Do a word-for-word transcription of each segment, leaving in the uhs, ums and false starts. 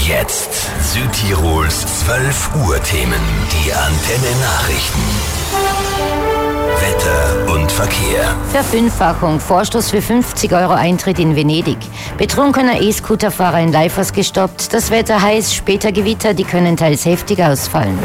jetzt Südtirols zwölf Uhr Themen. Die Antenne Nachrichten. Wetter und Verkehr. Verfünffachung, Vorstoß für fünfzig Euro Eintritt in Venedig. Betrunkener E-Scooterfahrer in Leifers gestoppt. Das Wetter heiß, später Gewitter, die können teils heftig ausfallen.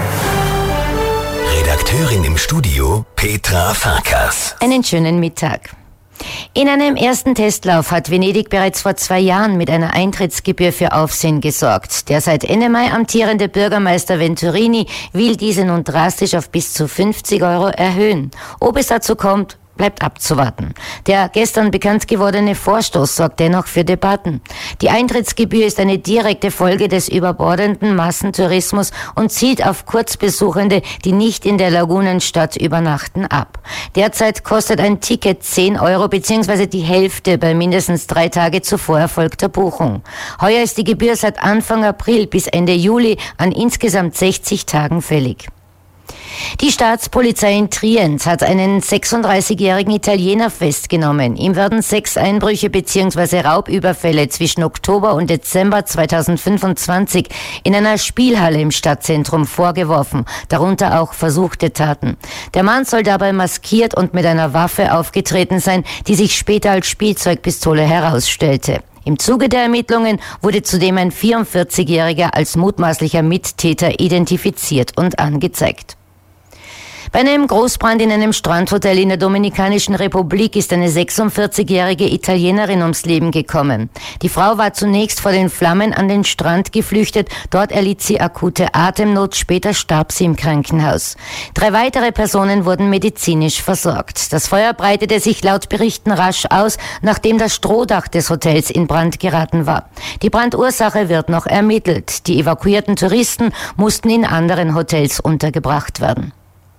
Redakteurin im Studio, Petra Farkas. Einen schönen Mittag. In einem ersten Testlauf hat Venedig bereits vor zwei Jahren mit einer Eintrittsgebühr für Aufsehen gesorgt. Der seit Ende Mai amtierende Bürgermeister Venturini will diese nun drastisch auf bis zu fünfzig Euro erhöhen. Ob es dazu kommt, bleibt abzuwarten. Der gestern bekannt gewordene Vorstoß sorgt dennoch für Debatten. Die Eintrittsgebühr ist eine direkte Folge des überbordenden Massentourismus und zielt auf Kurzbesuchende, die nicht in der Lagunenstadt übernachten, ab. Derzeit kostet ein Ticket zehn Euro bzw. die Hälfte bei mindestens drei Tage zuvor erfolgter Buchung. Heuer ist die Gebühr seit Anfang April bis Ende Juli an insgesamt sechzig Tagen fällig. Die Staatspolizei in Trient hat einen sechsunddreißigjährigen Italiener festgenommen. Ihm werden sechs Einbrüche bzw. Raubüberfälle zwischen Oktober und Dezember zweitausendfünfundzwanzig in einer Spielhalle im Stadtzentrum vorgeworfen, darunter auch versuchte Taten. Der Mann soll dabei maskiert und mit einer Waffe aufgetreten sein, die sich später als Spielzeugpistole herausstellte. Im Zuge der Ermittlungen wurde zudem ein vierundvierzigjähriger als mutmaßlicher Mittäter identifiziert und angezeigt. Bei einem Großbrand in einem Strandhotel in der Dominikanischen Republik ist eine sechsundvierzigjährige Italienerin ums Leben gekommen. Die Frau war zunächst vor den Flammen an den Strand geflüchtet. Dort erlitt sie akute Atemnot, später starb sie im Krankenhaus. Drei weitere Personen wurden medizinisch versorgt. Das Feuer breitete sich laut Berichten rasch aus, nachdem das Strohdach des Hotels in Brand geraten war. Die Brandursache wird noch ermittelt. Die evakuierten Touristen mussten in anderen Hotels untergebracht werden.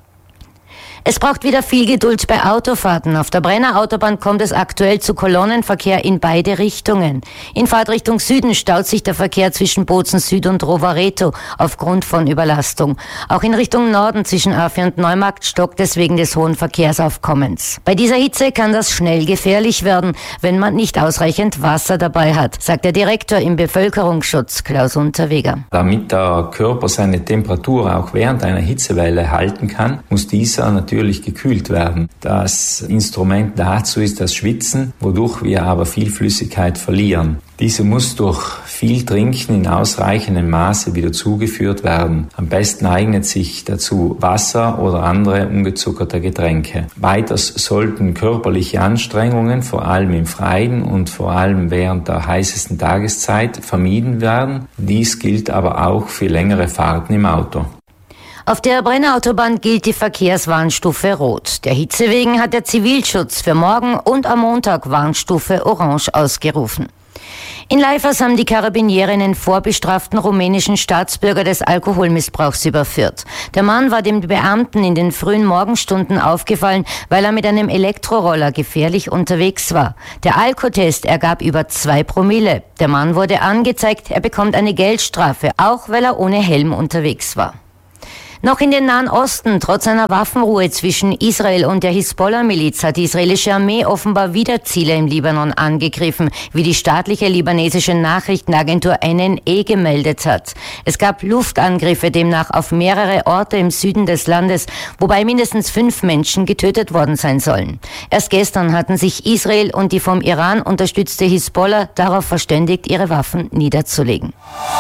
Es braucht wieder viel Geduld bei Autofahrten. Auf der Brenner Autobahn kommt es aktuell zu Kolonnenverkehr in beide Richtungen. In Fahrtrichtung Süden staut sich der Verkehr zwischen Bozen Süd und Rovareto aufgrund von Überlastung. Auch in Richtung Norden zwischen A vier und Neumarkt stockt es wegen des hohen Verkehrsaufkommens. Bei dieser Hitze kann das schnell gefährlich werden, wenn man nicht ausreichend Wasser dabei hat, sagt der Direktor im Bevölkerungsschutz, Klaus Unterweger. Damit der Körper seine Temperatur auch während einer Hitzewelle halten kann, muss dieser natürlich natürlich gekühlt werden. Das Instrument dazu ist das Schwitzen, wodurch wir aber viel Flüssigkeit verlieren. Diese muss durch viel Trinken in ausreichendem Maße wieder zugeführt werden. Am besten eignet sich dazu Wasser oder andere ungezuckerte Getränke. Weiters sollten körperliche Anstrengungen, vor allem im Freien und vor allem während der heißesten Tageszeit, vermieden werden. Dies gilt aber auch für längere Fahrten im Auto. Auf der Brenner Autobahn gilt die Verkehrswarnstufe Rot. Der Hitze wegen hat der Zivilschutz für morgen und am Montag Warnstufe Orange ausgerufen. In Leifers haben die Karabiniere einen vorbestraften rumänischen Staatsbürger des Alkoholmissbrauchs überführt. Der Mann war dem Beamten in den frühen Morgenstunden aufgefallen, weil er mit einem Elektroroller gefährlich unterwegs war. Der Alkotest ergab über zwei Promille. Der Mann wurde angezeigt, er bekommt eine Geldstrafe, auch weil er ohne Helm unterwegs war. Noch in den Nahen Osten, trotz einer Waffenruhe zwischen Israel und der Hisbollah-Miliz, hat die israelische Armee offenbar wieder Ziele im Libanon angegriffen, wie die staatliche libanesische Nachrichtenagentur N N E gemeldet hat. Es gab Luftangriffe demnach auf mehrere Orte im Süden des Landes, wobei mindestens fünf Menschen getötet worden sein sollen. Erst gestern hatten sich Israel und die vom Iran unterstützte Hisbollah darauf verständigt, ihre Waffen niederzulegen.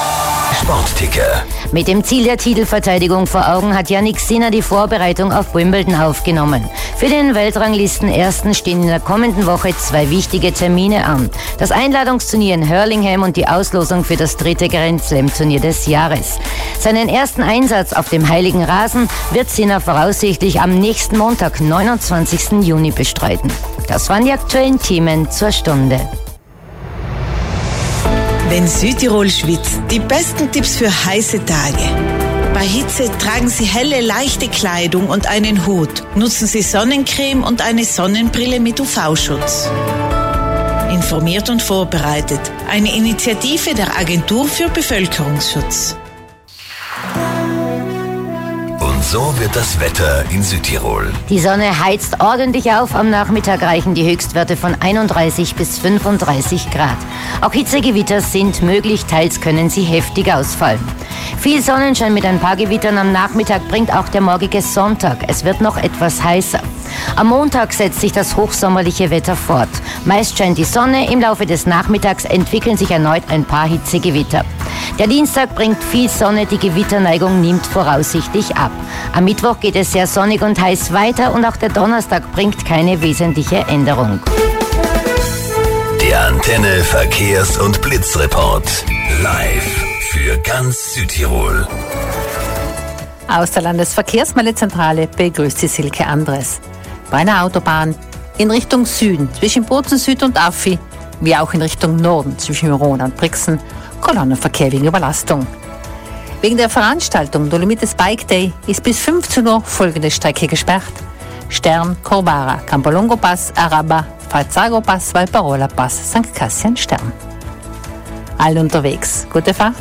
Sportticker. Mit dem Ziel der Titelverteidigung vor Augen hat Jannik Sinner die Vorbereitung auf Wimbledon aufgenommen. Für den Weltranglisten-Ersten stehen in der kommenden Woche zwei wichtige Termine an. Das Einladungsturnier in Hurlingham und die Auslosung für das dritte Grand Slam-Turnier des Jahres. Seinen ersten Einsatz auf dem heiligen Rasen wird Sinner voraussichtlich am nächsten Montag, neunundzwanzigsten Juni, bestreiten. Das waren die aktuellen Themen zur Stunde. Wenn Südtirol schwitzt, die besten Tipps für heiße Tage. Bei Hitze tragen Sie helle, leichte Kleidung und einen Hut. Nutzen Sie Sonnencreme und eine Sonnenbrille mit U V-Schutz. Informiert und vorbereitet. Eine Initiative der Agentur für Bevölkerungsschutz. Und so wird das Wetter in Südtirol. Die Sonne heizt ordentlich auf. Am Nachmittag reichen die Höchstwerte von einunddreißig bis fünfunddreißig Grad. Auch Hitzegewitter sind möglich, teils können sie heftig ausfallen. Viel Sonnenschein mit ein paar Gewittern am Nachmittag bringt auch der morgige Sonntag. Es wird noch etwas heißer. Am Montag setzt sich das hochsommerliche Wetter fort. Meist scheint die Sonne, im Laufe des Nachmittags entwickeln sich erneut ein paar Hitzegewitter. Der Dienstag bringt viel Sonne, die Gewitterneigung nimmt voraussichtlich ab. Am Mittwoch geht es sehr sonnig und heiß weiter und auch der Donnerstag bringt keine wesentliche Änderung. Der Antenne Verkehrs- und Blitzreport. Live für ganz Südtirol. Aus der Landesverkehrsmeldezentrale begrüßt Sie Silke Andres. Bei einer Autobahn in Richtung Süden zwischen Bozen Süd und Affi, wie auch in Richtung Norden zwischen Mirona und Brixen, Kolonnenverkehr wegen Überlastung. Wegen der Veranstaltung Dolomites Bike Day ist bis fünfzehn Uhr folgende Strecke gesperrt: Stern, Corbara, Campolongo Pass, Araba, Falzago Pass, Valparola Pass, Sankt Cassian Stern. Alle unterwegs. Gute Fahrt.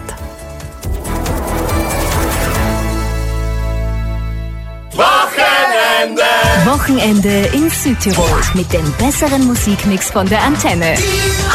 Wochenende! Wochenende in Südtirol mit dem besseren Musikmix von der Antenne.